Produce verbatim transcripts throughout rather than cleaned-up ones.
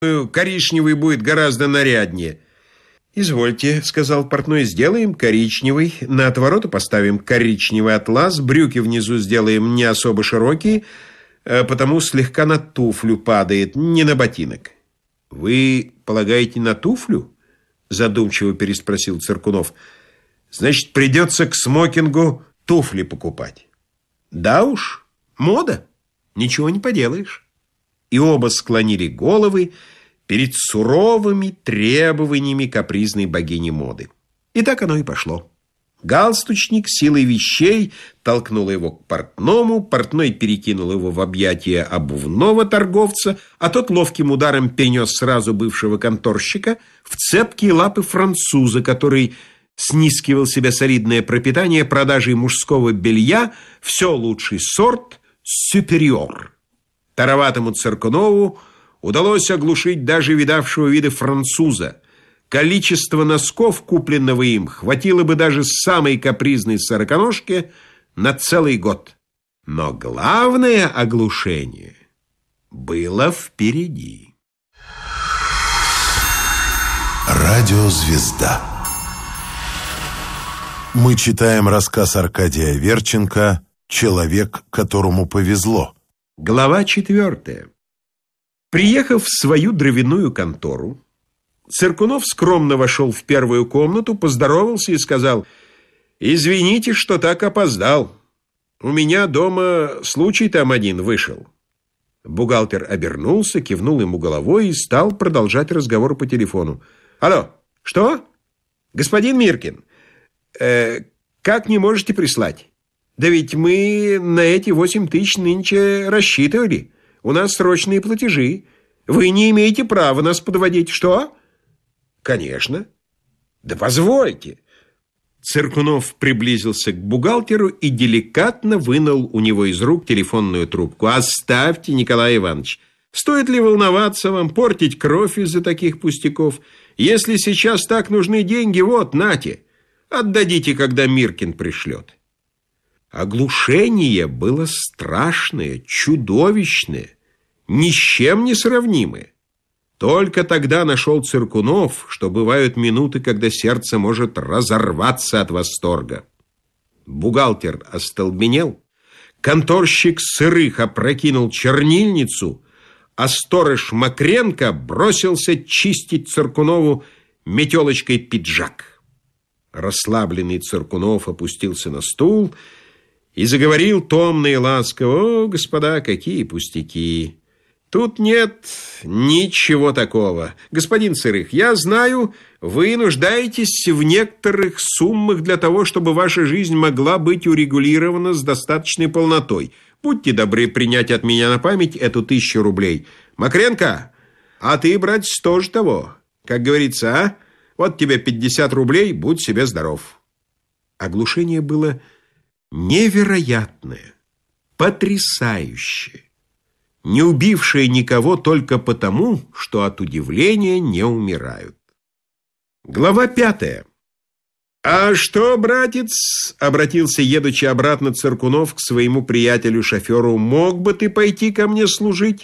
Коричневый будет гораздо наряднее». «Извольте», — сказал портной, — «сделаем коричневый. На отвороты поставим коричневый атлас, брюки внизу сделаем не особо широкие, потому слегка на туфлю падает, не на ботинок». «Вы полагаете, на туфлю?» — задумчиво переспросил Цыркунов. «Значит, придется к смокингу туфли покупать». «Да уж, мода, ничего не поделаешь». И оба склонили головы перед суровыми требованиями капризной богини моды. И так оно и пошло. Галстучник силой вещей толкнул его к портному, портной перекинул его в объятия обувного торговца, а тот ловким ударом перенес сразу бывшего конторщика в цепкие лапы француза, который снискивал себе солидное пропитание продажей мужского белья, все лучший сорт «Супериор». Тароватому Цыркунову удалось оглушить даже видавшего виды француза. Количество носков, купленного им, хватило бы даже самой капризной сороконожке на целый год. Но главное оглушение было впереди. Радиозвезда. Мы читаем рассказ Аркадия Верченко «Человек, которому повезло». Глава четвертая. Приехав в свою дровяную контору, Цыркунов скромно вошел в первую комнату, поздоровался и сказал: «Извините, что так опоздал. У меня дома случай там один вышел». Бухгалтер обернулся, кивнул ему головой и стал продолжать разговор по телефону. «Алло, что? Господин Миркин, э, как не можете прислать? Да ведь мы на эти восемь тысяч нынче рассчитывали. У нас срочные платежи. Вы не имеете права нас подводить. Что? Конечно. Да позвольте». Цыркунов приблизился к бухгалтеру и деликатно вынул у него из рук телефонную трубку. «Оставьте, Николай Иванович. Стоит ли волноваться вам, портить кровь из-за таких пустяков? Если сейчас так нужны деньги, вот, нате. Отдадите, когда Миркин пришлет». Оглушение было страшное, чудовищное, ни с чем не сравнимое. Только тогда нашел Цыркунов, что бывают минуты, когда сердце может разорваться от восторга. Бухгалтер остолбенел, конторщик Сырых опрокинул чернильницу, а сторож Макренко бросился чистить Цыркунову метелочкой пиджак. Расслабленный Цыркунов опустился на стул и заговорил томно и ласково: «О, господа, какие пустяки! Тут нет ничего такого. Господин Сырых, я знаю, вы нуждаетесь в некоторых суммах для того, чтобы ваша жизнь могла быть урегулирована с достаточной полнотой. Будьте добры принять от меня на память эту тысячу рублей. Макренко, а ты, братец, тоже того. Как говорится, а? Вот тебе пятьдесят рублей, будь себе здоров». Оглушение было невероятное, потрясающее, не убившее никого только потому, что от удивления не умирают. Глава пятая. «А что, братец, — обратился, едучи обратно, Цыркунов к своему приятелю-шоферу, — мог бы ты пойти ко мне служить?»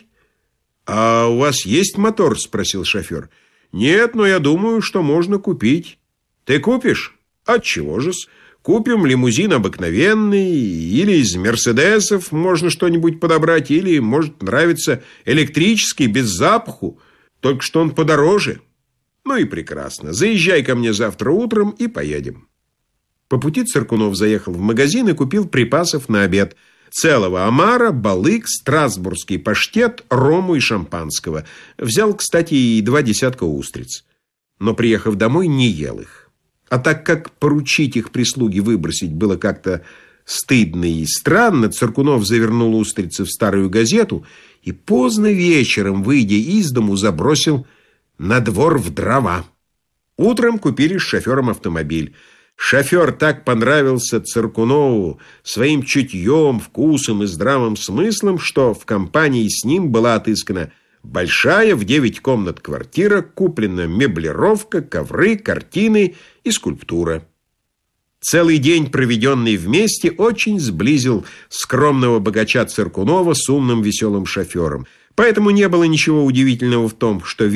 «А у вас есть мотор? — спросил шофер. — Нет, но я думаю, что можно купить». «Ты купишь? Отчего же-с? Купим лимузин обыкновенный, или из мерседесов можно что-нибудь подобрать, или, может, нравится электрический, без запаху, только что он подороже. Ну и прекрасно. Заезжай ко мне завтра утром и поедем». По пути Цыркунов заехал в магазин и купил припасов на обед: целого омара, балык, страсбургский паштет, рому и шампанского. Взял, кстати, и два десятка устриц. Но, приехав домой, не ел их. А так как поручить их прислуге выбросить было как-то стыдно и странно, Цыркунов завернул устрицы в старую газету и поздно вечером, выйдя из дому, забросил на двор в дрова. Утром купили с шофером автомобиль. Шофер так понравился Цыркунову своим чутьем, вкусом и здравым смыслом, что в компании с ним была отыскана большая в девять комнат квартира, куплена меблировка, ковры, картины и скульптура. Целый день, проведенный вместе, очень сблизил скромного богача Цыркунова с умным веселым шофером. Поэтому не было ничего удивительного в том, что